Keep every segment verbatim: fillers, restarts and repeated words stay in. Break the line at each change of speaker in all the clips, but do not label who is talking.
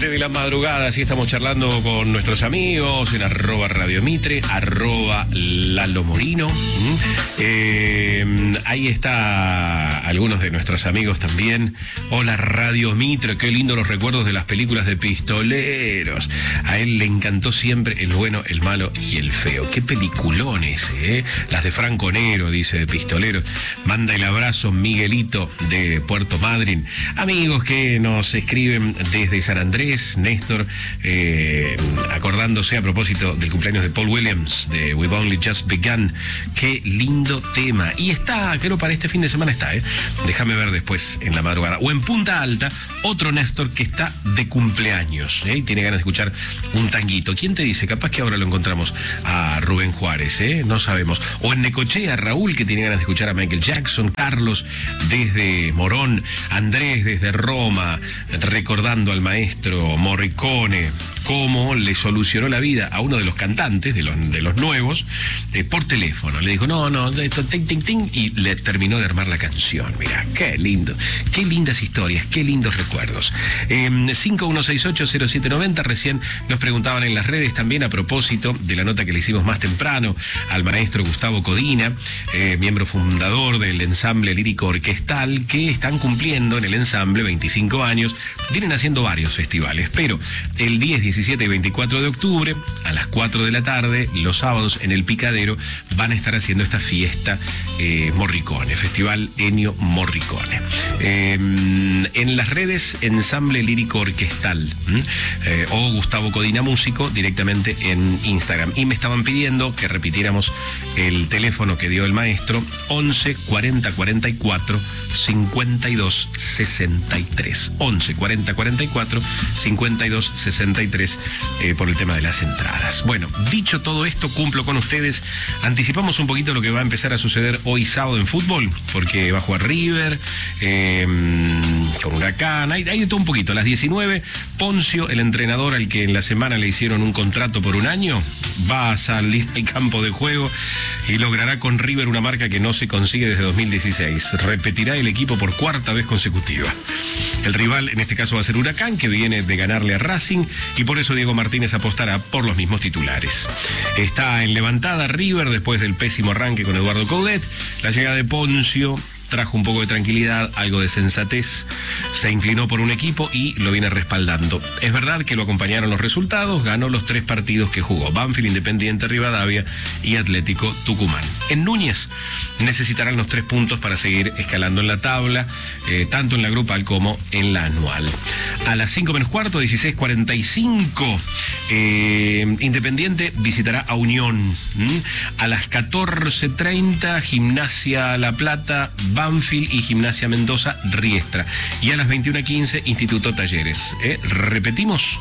veinte de la madrugada, así estamos charlando con nuestros amigos en arroba Radio Mitre, arroba Lalo Morino. ¿Mm? Eh, ahí está algunos de nuestros amigos también. Hola Radio Mitre, qué lindo los recuerdos de las películas de pistoleros. A él le encantó siempre el bueno, el malo y el feo. Qué peliculón ese, ¿eh? Las de Franco Nero, dice, de pistoleros. Manda el abrazo Miguelito de Puerto Madryn. Amigos que nos escriben desde San Andrés, Néstor, eh, acordándose a propósito del cumpleaños de Paul Williams, de We've Only Just Begun. Qué lindo tema. Y está, creo para este fin de semana está, ¿eh? Déjame ver después en la madrugada. O en Punta Alta, otro Néstor que está de cumpleaños, ¿eh? Y tiene ganas de escuchar un tanguito. ¿Quién te dice? Capaz que ahora lo encontramos a Rubén Juárez, ¿eh? No sabemos. O en Necochea, Raúl, que tiene ganas de escuchar a Michael Jackson. Carlos desde Morón. Andrés desde Roma, recordando al maestro Morricone, cómo le solucionó la vida a uno de los cantantes, de los, de los nuevos, eh, por teléfono. Le dijo, no, no, esto, ting, ting, ting, y le terminó de armar la canción. Mirá, qué lindo, qué lindas historias, qué lindos recuerdos. Eh, cinco uno seis ocho cero siete nueve cero, recién nos preguntaban en las redes también a propósito de la nota que le hicimos más temprano al maestro Gustavo Codina, eh, miembro fundador del ensamble lírico orquestal, que están cumpliendo en el ensamble veinticinco años, vienen haciendo varios festivales, pero el diez, diecisiete y veinticuatro de octubre, a las cuatro de la tarde, los sábados en el Picadero, van a estar haciendo esta fiesta eh, Morricone, Festival Ennio Morricone. Eh, en las redes, Ensamble Lírico Orquestal, eh, o Gustavo Codina Músico, directamente en Instagram. Y me estaban pidiendo que repitiéramos el teléfono que dio el maestro, once cuarenta cuarenta y cuatro cincuenta y dos sesenta y tres. once cuarenta cuarenta y cuatro cincuenta y dos sesenta y tres, eh, por el tema de las entradas. Bueno, dicho todo esto, cumplo con ustedes. Anticipamos un poquito lo que va a empezar a suceder hoy sábado en fútbol, porque va a jugar River, eh, con Huracán, hay, hay de todo un poquito. A las diecinueve, Poncio, el entrenador al que en la semana le hicieron un contrato por un año, va a salir al campo de juego y logrará con River una marca que no se consigue desde dos mil dieciséis. Repetirá el equipo por cuarta vez consecutiva. El rival en este caso va a ser Huracán, que viene de ganarle a Racing, y por eso Diego Martínez apostará por los mismos titulares. Está en levantada River después del pésimo arranque con Eduardo Coudet. La llegada de Poncio trajo un poco de tranquilidad, algo de sensatez, se inclinó por un equipo y lo viene respaldando. Es verdad que lo acompañaron los resultados, ganó los tres partidos que jugó: Banfield, Independiente Rivadavia y Atlético Tucumán. En Núñez necesitarán los tres puntos para seguir escalando en la tabla, eh, tanto en la grupal como en la anual. A las cinco menos cuarto, dieciséis cuarenta y cinco, eh, Independiente visitará a Unión. ¿Mm? A las catorce treinta, Gimnasia La Plata, Banfield, y Gimnasia Mendoza, Riestra. Y a las veintiuna quince, Instituto Talleres. ¿Eh? Repetimos.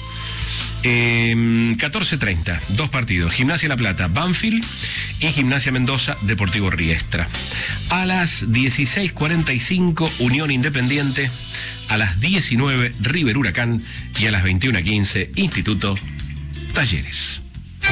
Eh, catorce treinta, dos partidos: Gimnasia La Plata, Banfield, y Gimnasia Mendoza, Deportivo Riestra. A las dieciséis cuarenta y cinco, Unión Independiente. A las diecinueve, River Huracán. Y a las veintiuna quince, Instituto Talleres.